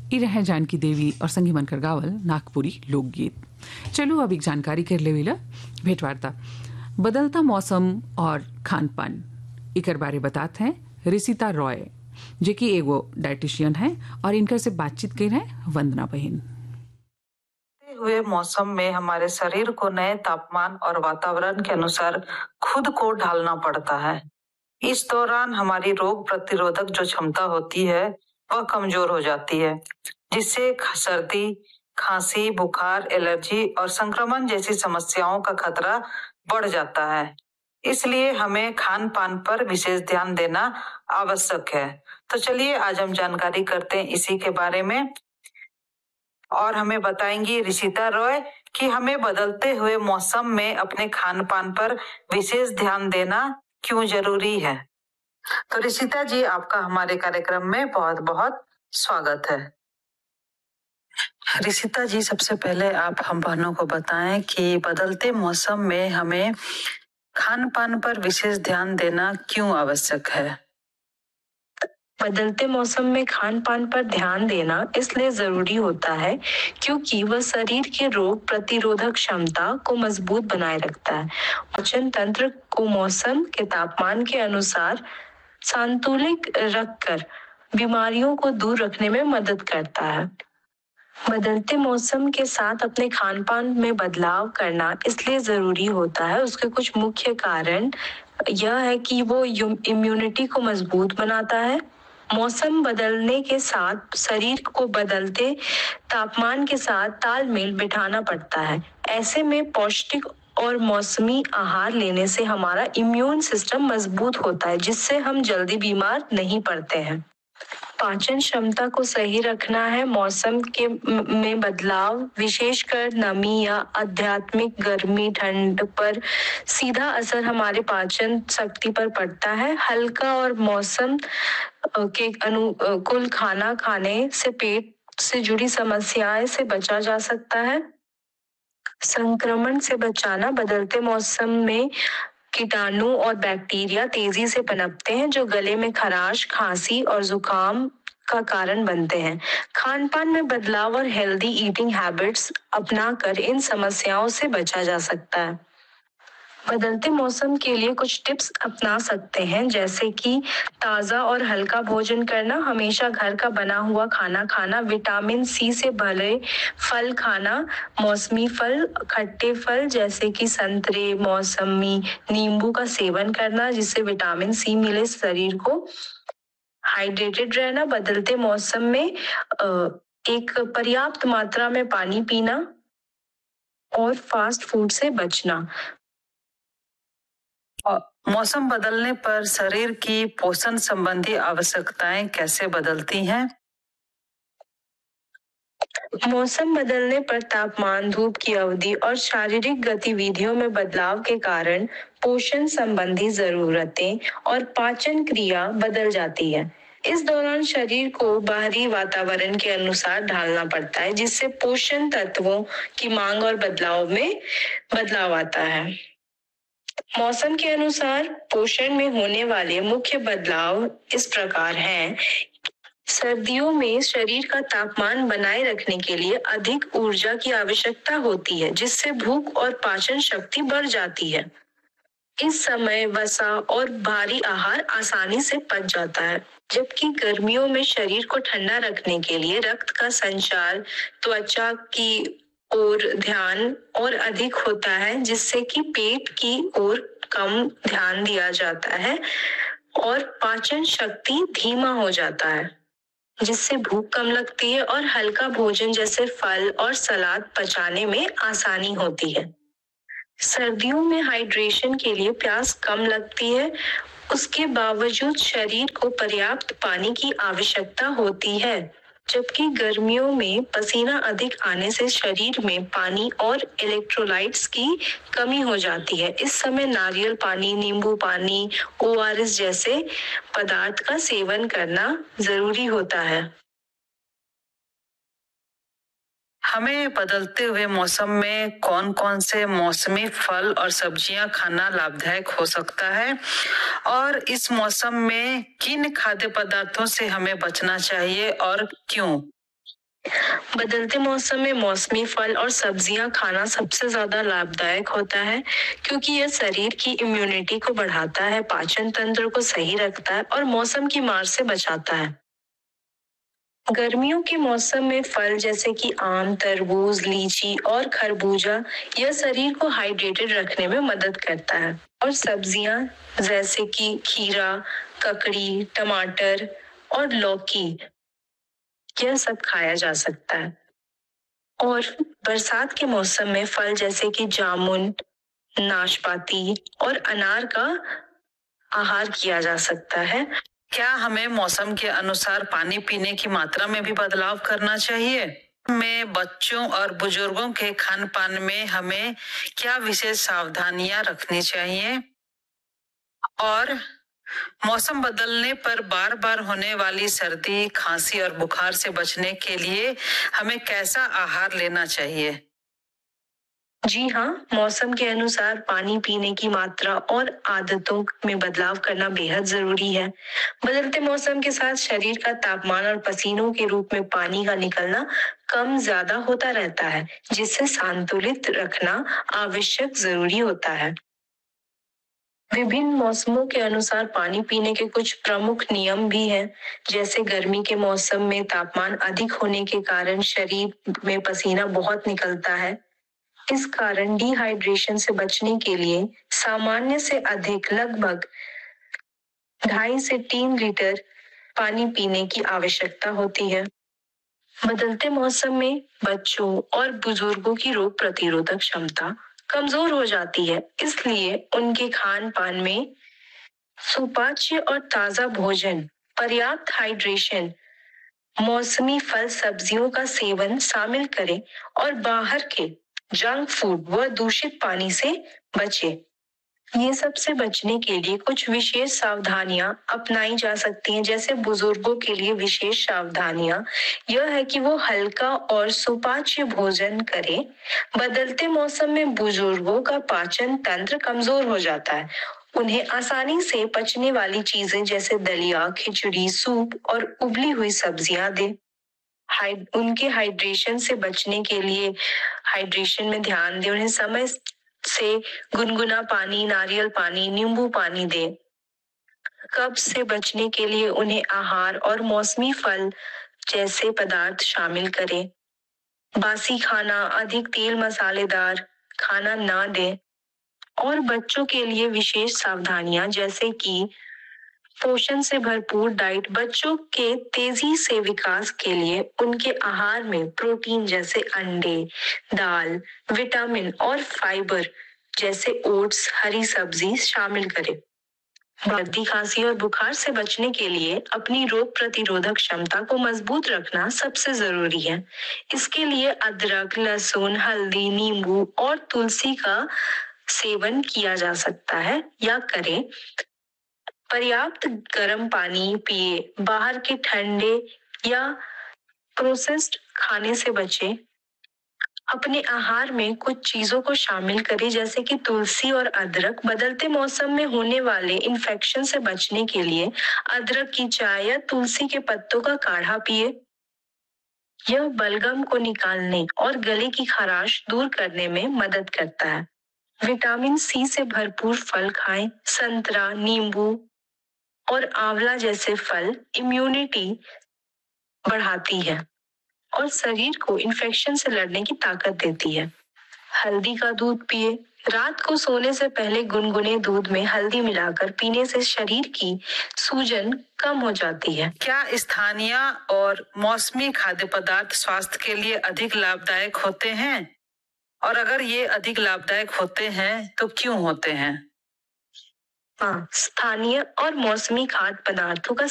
ई रहे जानकी देवी और संगी मनकर गावल नागपुरी लोकगीत। चलो अब एक जानकारी कर लेवेला भेंटवार्ता। बदलता मौसम और खान पान इकर बारे बताते हैं रिसिता रॉय, जे कि एगो डाइटिशियन है और इनकर से बातचीत कर रहे हैं वंदना बहन। हुए मौसम में हमारे शरीर को नए तापमान और वातावरण के अनुसार खुद को ढालना पड़ता है। इस दौरान हमारी रोग प्रतिरोधक जो क्षमता होती है वह कमजोर हो जाती है, जिससे सर्दी, खांसी, बुखार, एलर्जी और संक्रमण जैसी समस्याओं का खतरा बढ़ जाता है। इसलिए हमें खान पान पर विशेष ध्यान देना आवश्यक है। तो चलिए आज हम जानकारी करते हैं इसी के बारे में, और हमें बताएंगी रिसिता रॉय कि हमें बदलते हुए मौसम में अपने खान पान पर विशेष ध्यान देना क्यों जरूरी है। तो रिसिता जी, आपका हमारे कार्यक्रम में बहुत बहुत स्वागत है। रिसिता जी, सबसे पहले आप हम बहनों को बताएं कि बदलते मौसम में हमें खान पान पर विशेष ध्यान देना क्यों आवश्यक है। बदलते मौसम में खान पान पर ध्यान देना इसलिए जरूरी होता है क्योंकि वह शरीर के रोग प्रतिरोधक क्षमता को मजबूत बनाए रखता है। पाचन तंत्र को मौसम के तापमान के अनुसार संतुलित रखकर बीमारियों को दूर रखने में मदद करता है। बदलते मौसम के साथ अपने खान पान में बदलाव करना इसलिए जरूरी होता है। उसके कुछ मुख्य कारण यह है कि वो इम्यूनिटी को मजबूत बनाता है। मौसम बदलने के साथ शरीर को बदलते तापमान के साथ तालमेल बिठाना पड़ता है। ऐसे में पौष्टिक और मौसमी आहार लेने से हमारा इम्यून सिस्टम मजबूत होता है, जिससे हम जल्दी बीमार नहीं पड़ते हैं। पाचन क्षमता को सही रखना है। मौसम के में बदलाव, विशेषकर नमी या आध्यात्मिक गर्मी ठंड पर सीधा असर हमारे पाचन शक्ति पर पड़ता है। हल्का और मौसम के अनुकूल खाना खाने से पेट से जुड़ी समस्याएं से बचा जा सकता है। संक्रमण से बचाना, बदलते मौसम में कीटाणु और बैक्टीरिया तेजी से पनपते हैं जो गले में खराश, खांसी और जुकाम का कारण बनते हैं। खान पान में बदलाव और हेल्दी ईटिंग हैबिट्स अपनाकर इन समस्याओं से बचा जा सकता है। बदलते मौसम के लिए कुछ टिप्स अपना सकते हैं, जैसे कि ताज़ा और हल्का भोजन करना, हमेशा घर का बना हुआ खाना खाना, विटामिन सी से भरे फल खाना, मौसमी फल, खट्टे फल जैसे कि संतरे, मौसमी, नींबू का सेवन करना जिससे विटामिन सी मिले शरीर को। हाइड्रेटेड रहना, बदलते मौसम में एक पर्याप्त मात्रा में पानी पीना और फास्ट फूड से बचना। मौसम बदलने पर शरीर की पोषण संबंधी आवश्यकताएं कैसे बदलती हैं? मौसम बदलने पर तापमान, धूप की अवधि और शारीरिक गतिविधियों में बदलाव के कारण पोषण संबंधी जरूरतें और पाचन क्रिया बदल जाती है। इस दौरान शरीर को बाहरी वातावरण के अनुसार ढालना पड़ता है, जिससे पोषण तत्वों की मांग और बदलाव में बदलाव आता है। मौसम के अनुसार पोषण में होने वाले मुख्य बदलाव इस प्रकार हैं। सर्दियों में शरीर का तापमान बनाए रखने के लिए अधिक ऊर्जा की आवश्यकता होती है, जिससे भूख और पाचन शक्ति बढ़ जाती है। इस समय वसा और भारी आहार आसानी से पच जाता है, जबकि गर्मियों में शरीर को ठंडा रखने के लिए रक्त का संचार त्वचा की ओर ध्यान और अधिक होता है, जिससे कि पेट की ओर कम ध्यान दिया जाता है और पाचन शक्ति धीमा हो जाता है, जिससे भूख कम लगती है और हल्का भोजन जैसे फल और सलाद पचाने में आसानी होती है। सर्दियों में हाइड्रेशन के लिए प्यास कम लगती है, उसके बावजूद शरीर को पर्याप्त पानी की आवश्यकता होती है, जबकि गर्मियों में पसीना अधिक आने से शरीर में पानी और इलेक्ट्रोलाइट्स की कमी हो जाती है। इस समय नारियल पानी, नींबू पानी, ओआरएस जैसे पदार्थ का सेवन करना जरूरी होता है। हमें बदलते हुए मौसम में कौन कौन से मौसमी फल और सब्जियां खाना लाभदायक हो सकता है, और इस मौसम में किन खाद्य पदार्थों से हमें बचना चाहिए और क्यों? बदलते मौसम में मौसमी फल और सब्जियां खाना सबसे ज्यादा लाभदायक होता है, क्योंकि यह शरीर की इम्यूनिटी को बढ़ाता है, पाचन तंत्र को सही रखता है और मौसम की मार से बचाता है। गर्मियों के मौसम में फल जैसे कि आम, तरबूज, लीची और खरबूजा यह शरीर को हाइड्रेटेड रखने में मदद करता है। और सब्जियां जैसे कि खीरा, ककड़ी, टमाटर और लौकी यह सब खाया जा सकता है। और बरसात के मौसम में फल जैसे कि जामुन, नाशपाती और अनार का आहार किया जा सकता है। क्या हमें मौसम के अनुसार पानी पीने की मात्रा में भी बदलाव करना चाहिए? में बच्चों और बुजुर्गों के खान पान में हमें क्या विशेष सावधानियां रखनी चाहिए? और मौसम बदलने पर बार बार होने वाली सर्दी, खांसी और बुखार से बचने के लिए हमें कैसा आहार लेना चाहिए? जी हाँ, मौसम के अनुसार पानी पीने की मात्रा और आदतों में बदलाव करना बेहद जरूरी है। बदलते मौसम के साथ शरीर का तापमान और पसीनों के रूप में पानी का निकलना कम ज्यादा होता रहता है, जिसे संतुलित रखना आवश्यक जरूरी होता है। विभिन्न मौसमों के अनुसार पानी पीने के कुछ प्रमुख नियम भी हैं, जैसे गर्मी के मौसम में तापमान अधिक होने के कारण शरीर में पसीना बहुत निकलता है। इस कारण डिहाइड्रेशन से बचने के लिए सामान्य से अधिक लगभग 2.5 से 3 लीटर पानी पीने की आवश्यकता होती है। बदलते मौसम में बच्चों और बुजुर्गों की रोग प्रतिरोधक क्षमता कमजोर हो जाती है, इसलिए उनके खान पान में सुपाच्य और ताजा भोजन, पर्याप्त हाइड्रेशन, मौसमी फल सब्जियों का सेवन शामिल करें और बाहर के जंक फूड व दूषित पानी से बचें। ये सब से बचने के लिए कुछ विशेष सावधानियां अपनाई जा सकती हैं। जैसे बुजुर्गों के लिए विशेष सावधानियां यह है कि वो हल्का और सुपाच्य भोजन करें। बदलते मौसम में बुजुर्गों का पाचन तंत्र कमजोर हो जाता है। उन्हें आसानी से पचने वाली चीजें जैसे दलिया, खिचड़ी, सूप और उबली हुई सब्जियां दें। उनके हाइड्रेशन से बचने के लिए हाइड्रेशन में ध्यान दें। उन्हें समय से गुनगुना पानी, नारियल पानी, नींबू पानी दें। कब्ज से बचने के लिए उन्हें आहार और मौसमी फल जैसे पदार्थ शामिल करें। बासी खाना, अधिक तेल मसालेदार खाना ना दें। और बच्चों के लिए विशेष सावधानियां जैसे कि पोषण से भरपूर डाइट, बच्चों के तेजी से विकास के लिए उनके आहार में प्रोटीन जैसे अंडे, दाल, विटामिन और फाइबर जैसे ओट्स, हरी सब्जी शामिल करें। सर्दी, खांसी और बुखार से बचने के लिए अपनी रोग प्रतिरोधक क्षमता को मजबूत रखना सबसे जरूरी है। इसके लिए अदरक, लहसुन, हल्दी, नींबू और तुलसी का सेवन किया जा सकता है या करें। पर्याप्त गर्म पानी पिए, बाहर के ठंडे या प्रोसेस्ड खाने से बचें। अपने आहार में कुछ चीजों को शामिल करें जैसे कि तुलसी और अदरक। बदलते मौसम में होने वाले इन्फेक्शन से बचने के लिए अदरक की चाय या तुलसी के पत्तों का काढ़ा पिए। यह बलगम को निकालने और गले की खराश दूर करने में मदद करता है। विटामिन सी से भरपूर फल खाएं। संतरा, नींबू और आंवला जैसे फल इम्यूनिटी बढ़ाती है और शरीर को इन्फेक्शन से लड़ने की ताकत देती है। हल्दी का दूध पिए। रात को सोने से पहले गुनगुने दूध में हल्दी मिलाकर पीने से शरीर की सूजन कम हो जाती है। क्या स्थानीय और मौसमी खाद्य पदार्थ स्वास्थ्य के लिए अधिक लाभदायक होते हैं? और अगर ये अधिक लाभदायक होते हैं तो क्यों होते हैं? हाँ, स्थानीय और मौसमी खाद्य पदार्थों का